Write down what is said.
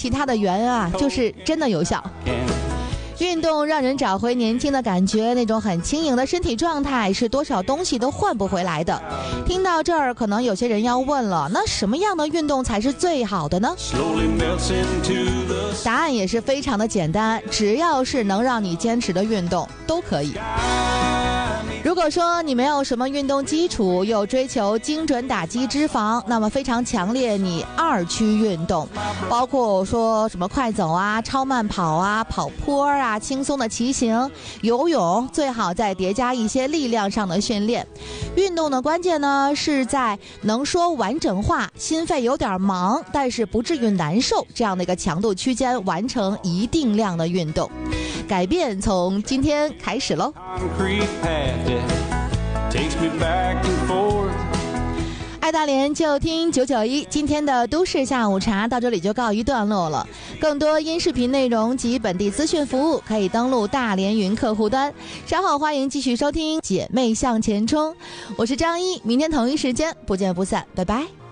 其他的圆啊，就是真的有效。运动让人找回年轻的感觉，那种很轻盈的身体状态是多少东西都换不回来的。听到这儿，可能有些人要问了，那什么样的运动才是最好的呢？答案也是非常的简单，只要是能让你坚持的运动都可以。如果说你没有什么运动基础，又追求精准打击脂肪，那么非常强烈你2区运动，包括说什么快走啊、超慢跑啊、跑坡啊、轻松的骑行、游泳，最好再叠加一些力量上的训练。运动的关键呢是在能说完整话，心肺有点忙，但是不至于难受这样的一个强度区间，完成一定量的运动。改变从今天开始喽。爱大连就听991，今天的都市下午茶到这里就告一段落了。更多音视频内容及本地资讯服务可以登录大连云客户端。稍后欢迎继续收听姐妹向前冲，我是张一，明天同一时间不见不散，拜拜。